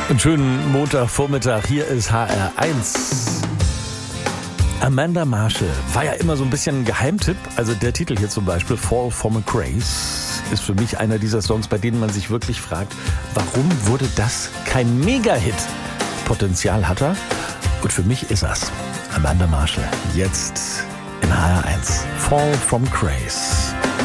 Einen schönen Montagvormittag, hier ist HR1. Amanda Marshall war ja immer so ein bisschen ein Geheimtipp. Also der Titel hier zum Beispiel, Fall from Grace, ist für mich einer dieser Songs, bei denen man sich wirklich fragt, warum wurde das kein Mega-Hit? Potenzial hat er und für mich ist er's. Amanda Marshall, jetzt in HR1, Fall from Grace.